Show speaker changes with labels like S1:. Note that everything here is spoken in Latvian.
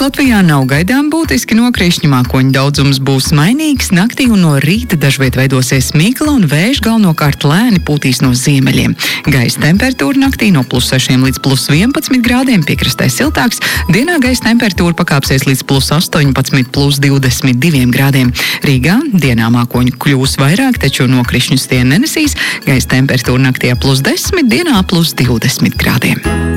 S1: Latvijā nav gaidām būtiski nokrišņi, mākoņu daudzums būs mainīgs, naktī un no rīta dažviet veidosies migla un vējš galvenokārt lēni pūtīs no ziemeļiem. Gaisa temperatūra naktī no +6 līdz +11 grādiem, piekrastē siltāks, dienā gaisa temperatūra pakāpsies līdz +18, +22 grādiem. Rīgā dienā mākoņu kļūs vairāk, taču nokrišņus tie nenesīs, gaisa temperatūra naktī +10, dienā +20 grādiem.